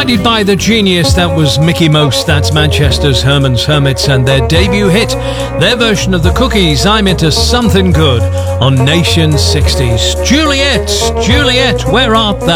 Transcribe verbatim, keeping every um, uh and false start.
Guided by the Genius, that was Mickey Most. That's Manchester's Herman's Hermits and their debut hit, their version of the Cookies, I'm Into Something Good, on Nation sixties. Juliet, Juliet, where art thou?